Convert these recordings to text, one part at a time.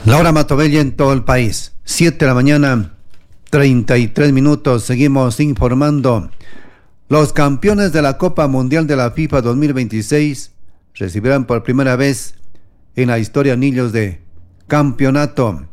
Laura Matovella en todo el país. 7 de la mañana, 33 minutos. Seguimos informando. Los campeones de la Copa Mundial de la FIFA 2026 recibirán por primera vez en la historia anillos de campeonato.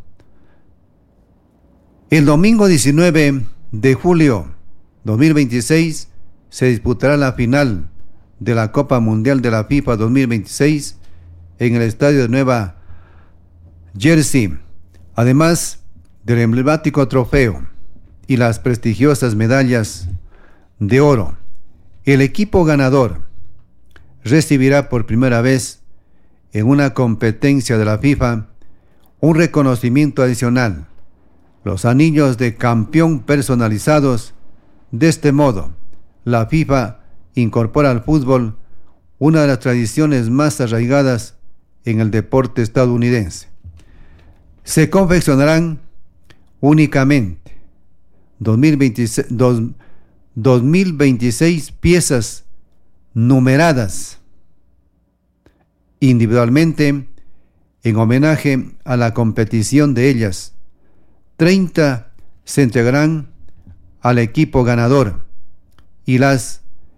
El domingo 19 de julio 2026 se disputará la final de la Copa Mundial de la FIFA 2026 en el estadio de Nueva Jersey, además del emblemático trofeo y las prestigiosas medallas de oro. El equipo ganador recibirá por primera vez en una competencia de la FIFA un reconocimiento adicional, los anillos de campeón personalizados. De este modo, la FIFA incorpora al fútbol una de las tradiciones más arraigadas en el deporte estadounidense. Se confeccionarán únicamente 2026 piezas numeradas individualmente en homenaje a la competición de ellas. 30 se entregarán al equipo ganador y las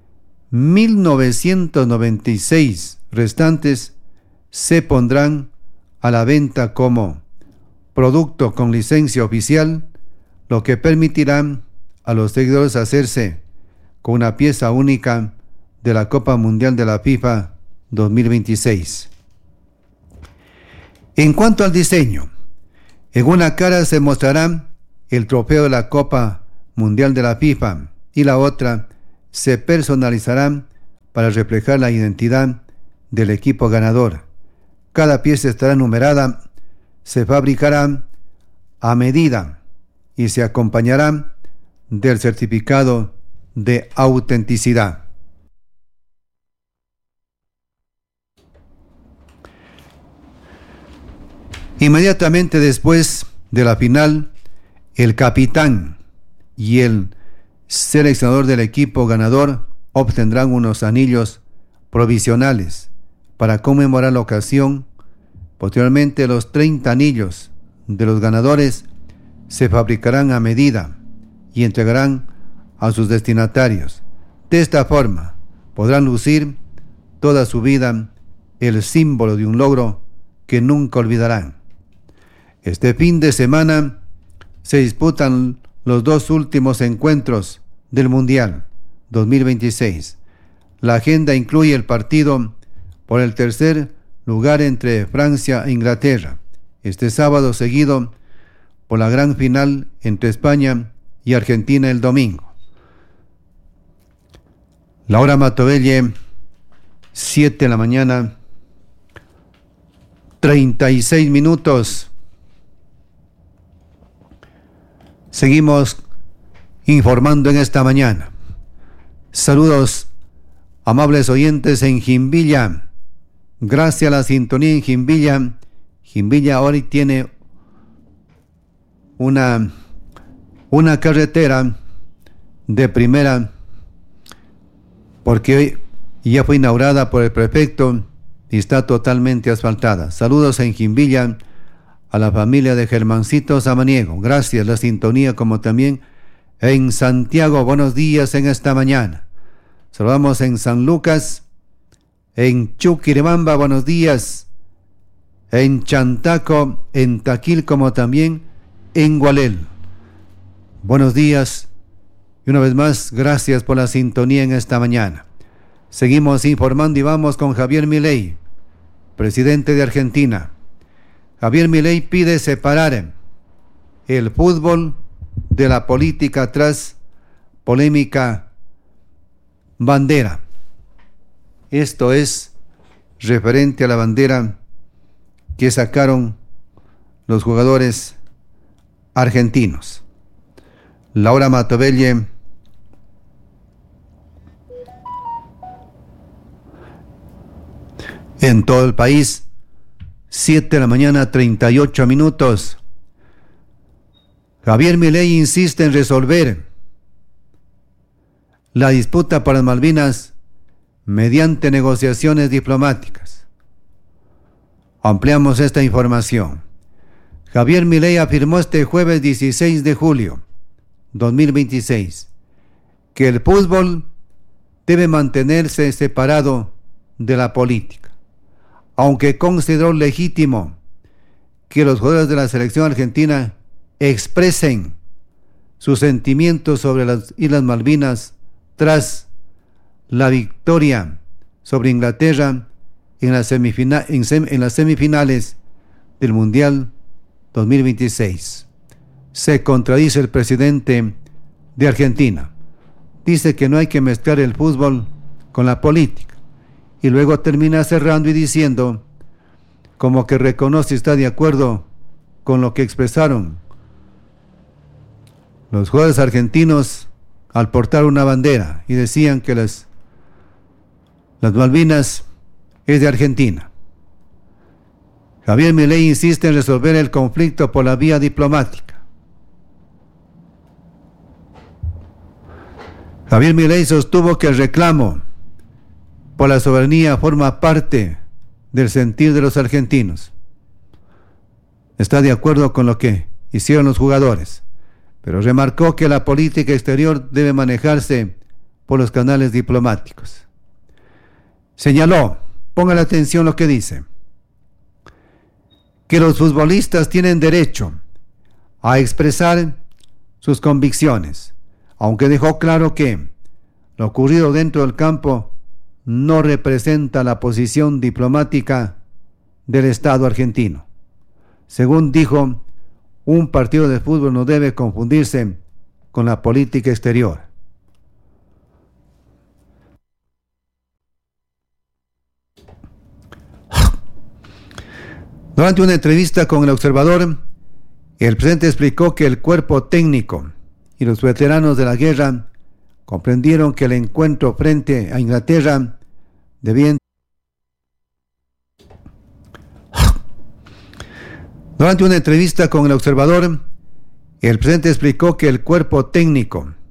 1996 restantes se pondrán a la venta como producto con licencia oficial, lo que permitirá a los seguidores hacerse con una pieza única de la Copa Mundial de la FIFA 2026. En cuanto al diseño, en una cara se mostrará el trofeo de la Copa Mundial de la FIFA y la otra se personalizará para reflejar la identidad del equipo ganador. Cada pieza estará numerada, se fabricará a medida y se acompañará del certificado de autenticidad. Inmediatamente después de la final, el capitán y el seleccionador del equipo ganador obtendrán unos anillos provisionales para conmemorar la ocasión. Posteriormente, los 30 anillos de los ganadores se fabricarán a medida y entregarán a sus destinatarios. De esta forma, podrán lucir toda su vida el símbolo de un logro que nunca olvidarán. Este fin de semana se disputan los dos últimos encuentros del Mundial 2026. La agenda incluye el partido por el tercer lugar entre Francia e Inglaterra, este sábado, seguido por la gran final entre España y Argentina el domingo. Laura Matovelle, 7 de la mañana, 36 minutos. Seguimos informando en esta mañana. Saludos, amables oyentes en Jimbilla. Gracias a la sintonía en Jimbilla. Jimbilla hoy tiene una carretera de primera, porque hoy ya fue inaugurada por el prefecto y está totalmente asfaltada. Saludos en Jimbilla a la familia de Germancito Samaniego. Gracias, la sintonía, como también en Santiago. Buenos días en esta mañana. Saludamos en San Lucas, en Chuquiribamba, buenos días, en Chantaco, en Taquil, como también en Gualel. Buenos días y una vez más, gracias por la sintonía en esta mañana. Seguimos informando y vamos con Javier Milei, presidente de Argentina. Javier Milei pide separar el fútbol de la política tras polémica bandera. Esto es referente a la bandera que sacaron los jugadores argentinos. Laura Matovelle, en todo el país, 7 de la mañana, 38 minutos. Javier Milei insiste en resolver la disputa por las Malvinas mediante negociaciones diplomáticas. Ampliamos esta información. Javier Milei afirmó este jueves 16 de julio 2026 que el fútbol debe mantenerse separado de la política, aunque consideró legítimo que los jugadores de la selección argentina expresen sus sentimientos sobre las Islas Malvinas tras la victoria sobre Inglaterra en las semifinales del Mundial 2026. Se contradice el presidente de Argentina. Dice que no hay que mezclar el fútbol con la política. Y luego termina cerrando y diciendo como que reconoce y está de acuerdo con lo que expresaron los jugadores argentinos al portar una bandera y decían que las Malvinas es de Argentina. Javier Milei insiste en resolver el conflicto por la vía diplomática. Javier Milei sostuvo que el reclamo por la soberanía forma parte del sentir de los argentinos. Está de acuerdo con lo que hicieron los jugadores, pero remarcó que la política exterior debe manejarse por los canales diplomáticos. Señaló, ponga la atención lo que dice, que los futbolistas tienen derecho a expresar sus convicciones, aunque dejó claro que lo ocurrido dentro del campo no representa la posición diplomática del Estado argentino. Según dijo, un partido de fútbol no debe confundirse con la política exterior. Durante una entrevista con El Observador, el presidente explicó que el cuerpo técnico y los veteranos de la guerra comprendieron que el encuentro frente a Inglaterra debía... Durante una entrevista con El Observador, el presidente explicó que el cuerpo técnico